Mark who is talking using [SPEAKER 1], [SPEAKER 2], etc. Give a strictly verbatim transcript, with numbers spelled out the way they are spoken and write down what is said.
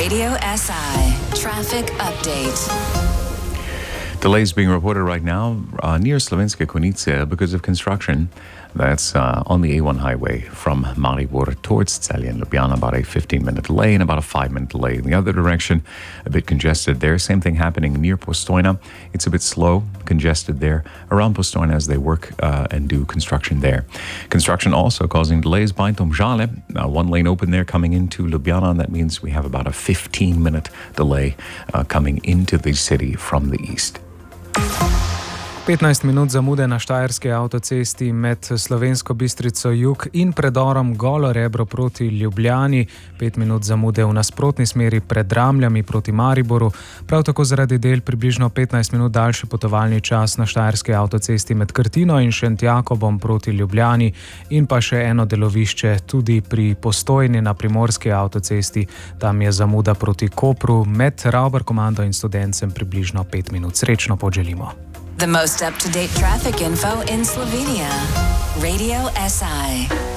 [SPEAKER 1] Radio S I Traffic Update.
[SPEAKER 2] Delays being reported right now uh, near Slovenske Konjice because of construction. That's uh, on the A one highway from Maribor towards Celje and Ljubljana, about a fifteen-minute delay and about a five-minute delay in the other direction. A bit congested there. Same thing happening near Postojna. It's a bit slow, congested there around Postojna as they work uh, and do construction there. Construction also causing delays by Domžale. Uh, one lane open there coming into Ljubljana, and that means we have about a fifteen-minute delay uh, coming into the city from the east.
[SPEAKER 3] petnajst minut zamude na štajerski avtocesti med Slovensko Bistrico jug in predorom Golo Rebro proti Ljubljani, pet minut zamude v nasprotni smeri pred Ramljami proti Mariboru, prav tako zaradi del približno petnajst minut daljši potovalni čas na štajerski avtocesti med Krtino in Šentjakobom proti Ljubljani in pa še eno delovišče tudi pri Postojni na primorski avtocesti, tam je zamuda proti Kopru med Ravbar-komando in Studencem približno pet minut. Srečno poželimo.
[SPEAKER 1] The most up-to-date traffic info in Slovenia. Radio S I.